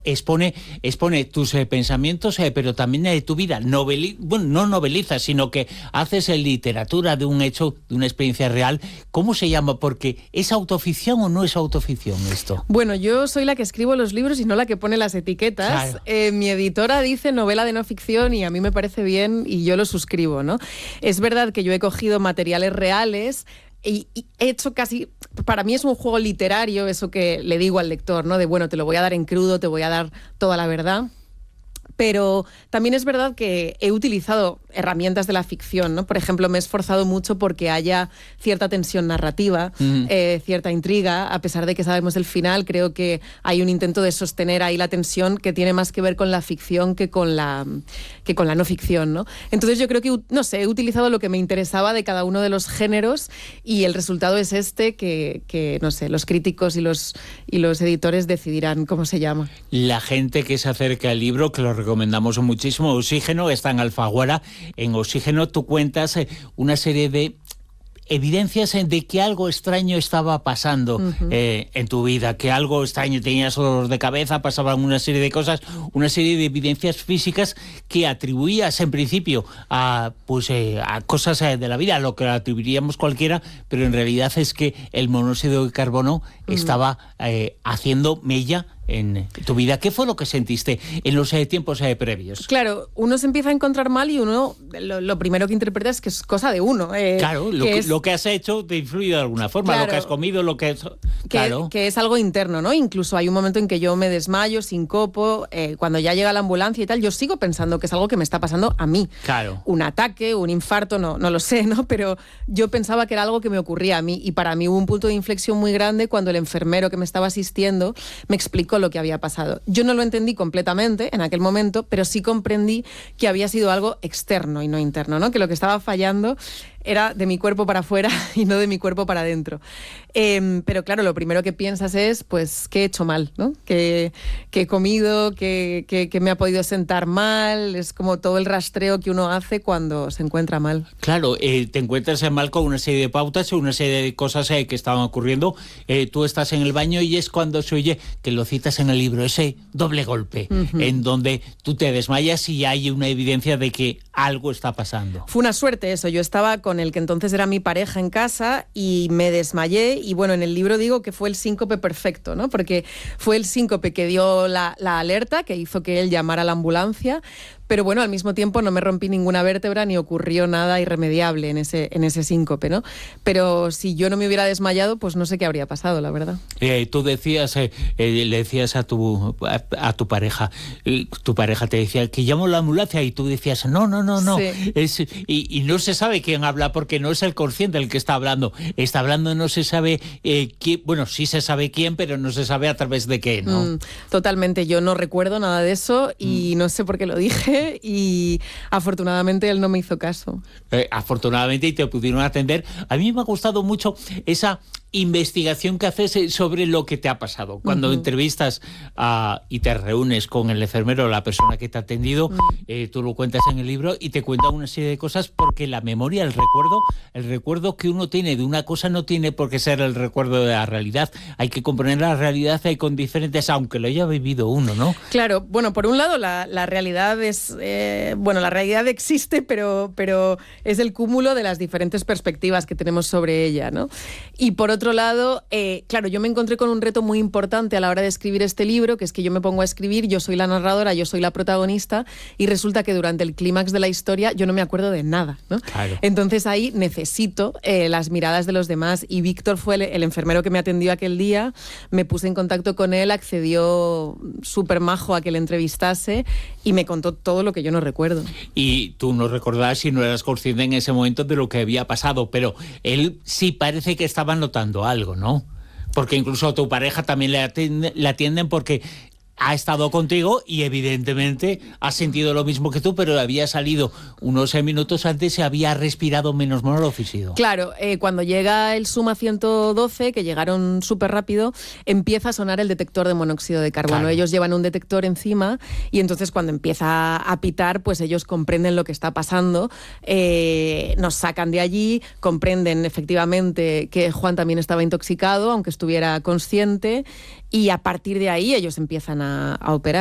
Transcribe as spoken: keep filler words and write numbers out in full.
Expone, expone tus eh, pensamientos, eh, pero también de eh, tu vida. Noveli bueno, no novelizas, sino que haces eh, literatura de un hecho, de una experiencia real. ¿Cómo se llama? Porque ¿es autoficción o no es autoficción esto? Bueno, yo soy la que escribo los libros y no la que pone las etiquetas. Claro. Eh, mi editora dice novela de no ficción y a mí me parece bien y yo lo suscribo, ¿no? Es verdad que yo he cogido materiales reales y, y he hecho casi... Para mí es un juego literario, eso que le digo al lector, ¿no? De, bueno, te lo voy a dar en crudo, te voy a dar toda la verdad. Pero también es verdad que he utilizado herramientas de la ficción, ¿no? Por ejemplo, me he esforzado mucho porque haya cierta tensión narrativa, mm. eh, cierta intriga. A pesar de que sabemos el final, creo que hay un intento de sostener ahí la tensión que tiene más que ver con la ficción que con la, que con la no ficción, ¿no? Entonces yo creo que, no sé, he utilizado lo que me interesaba de cada uno de los géneros y el resultado es este que, que no sé, los críticos y los, y los editores decidirán cómo se llama. La gente que se acerca al libro, que lo recomendamos muchísimo, Oxígeno, está en Alfaguara. En Oxígeno tú cuentas eh, una serie de evidencias de que algo extraño estaba pasando uh-huh. eh, en tu vida, que algo extraño, tenías dolor de cabeza, pasaban una serie de cosas, una serie de evidencias físicas que atribuías en principio a, pues, eh, a cosas eh, de la vida, a lo que atribuiríamos cualquiera, pero en realidad es que el monóxido de carbono uh-huh. estaba eh, haciendo mella en tu vida. ¿Qué fue lo que sentiste en los eh, tiempos eh, previos? Claro, uno se empieza a encontrar mal y uno lo, lo primero que interpreta es que es cosa de uno. Eh, claro, lo que, es, lo que has hecho te influye de alguna forma, claro, lo que has comido, lo que es... Claro. Que, que es algo interno, ¿no? Incluso hay un momento en que yo me desmayo, sincopo, eh, cuando ya llega la ambulancia y tal, yo sigo pensando que es algo que me está pasando a mí. Claro. Un ataque, un infarto, no, no lo sé, ¿no? Pero yo pensaba que era algo que me ocurría a mí y para mí hubo un punto de inflexión muy grande cuando el enfermero que me estaba asistiendo me explicó lo que había pasado. Yo no lo entendí completamente en aquel momento, pero sí comprendí que había sido algo externo y no interno, ¿no? Que lo que estaba fallando era de mi cuerpo para afuera y no de mi cuerpo para adentro. Eh, pero claro, lo primero que piensas es, pues, ¿qué he hecho mal? ¿No? ¿Qué, qué he comido? ¿Qué, qué, qué me ha podido sentar mal? Es como todo el rastreo que uno hace cuando se encuentra mal. Claro, eh, te encuentras mal con una serie de pautas y una serie de cosas eh, que estaban ocurriendo. Eh, tú estás en el baño y es cuando se oye, que lo citas en el libro, ese doble golpe, uh-huh. en donde tú te desmayas y hay una evidencia de que algo está pasando. Fue una suerte eso. Yo estaba con el que entonces era mi pareja en casa y me desmayé y bueno, en el libro digo que fue el síncope perfecto, ¿no? Porque fue el síncope que dio la, la alerta, que hizo que él llamara a la ambulancia, pero bueno, al mismo tiempo no me rompí ninguna vértebra ni ocurrió nada irremediable en ese, en ese síncope, ¿no? Pero si yo no me hubiera desmayado, pues no sé qué habría pasado, la verdad. Eh, tú decías, eh, eh, le decías a tu, a, a tu pareja, eh, tu pareja te decía que llamo a la ambulancia y tú decías, no, no, no, no. Sí. Es, y, y no se sabe quién habla porque no es el consciente el que está hablando. Está hablando, no se sabe eh, quién, bueno, sí se sabe quién, pero no se sabe a través de qué, ¿no? Mm, totalmente, yo no recuerdo nada de eso y mm. no sé por qué lo dije. Y afortunadamente él no me hizo caso. Eh, afortunadamente y te pudieron atender. A mí me ha gustado mucho esa investigación que haces sobre lo que te ha pasado. Cuando uh-huh. entrevistas uh, y te reúnes con el enfermero o la persona que te ha atendido, uh-huh. eh, tú lo cuentas en el libro y te cuenta una serie de cosas porque la memoria, el recuerdo, el recuerdo que uno tiene de una cosa no tiene por qué ser el recuerdo de la realidad. Hay que comprender la realidad hay con diferentes, aunque lo haya vivido uno, ¿no? Claro, bueno, por un lado la, la realidad es, eh, bueno, la realidad existe, pero, pero es el cúmulo de las diferentes perspectivas que tenemos sobre ella, ¿no? Y por otro Por otro lado, eh, claro, yo me encontré con un reto muy importante a la hora de escribir este libro, que es que yo me pongo a escribir, yo soy la narradora, yo soy la protagonista, y resulta que durante el clímax de la historia yo no me acuerdo de nada, ¿no? Claro. Entonces ahí necesito eh, las miradas de los demás, y Víctor fue el, el enfermero que me atendió aquel día, me puse en contacto con él, accedió súper majo a que le entrevistase, y me contó todo lo que yo no recuerdo. Y tú no recordabas y no eras consciente en ese momento de lo que había pasado, pero él sí parece que estaba notando algo, ¿no? Porque incluso a tu pareja también le atienden, le atienden porque ha estado contigo y evidentemente ha sentido lo mismo que tú, pero había salido unos minutos antes y había respirado menos monóxido. Claro, eh, cuando llega el Suma ciento doce, que llegaron súper rápido, empieza a sonar el detector de monóxido de carbono. Claro. Ellos llevan un detector encima y entonces cuando empieza a pitar, pues ellos comprenden lo que está pasando, eh, nos sacan de allí, comprenden efectivamente que Juan también estaba intoxicado, aunque estuviera consciente, y a partir de ahí ellos empiezan a, a operar.